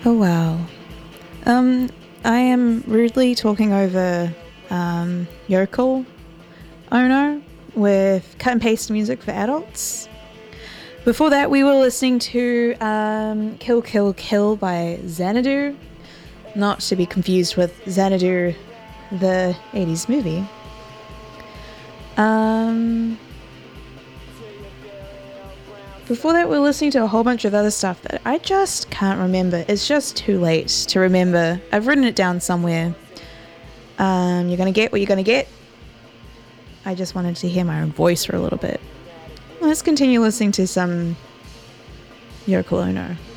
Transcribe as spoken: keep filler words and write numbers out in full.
Oh wow. Um, I am rudely talking over um, Yoko Ono with cut and paste music for adults. Before that, we were listening to um, Kill Kill Kill by Xanadu, not to be confused with Xanadu, the eighties movie. Um, before that, we were listening to a whole bunch of other stuff that I just can't remember. It's just too late to remember. I've written it down somewhere. Um, you're going to get what you're going to get. I just wanted to hear my own voice for a little bit. Let's continue listening to some Yoko Ono.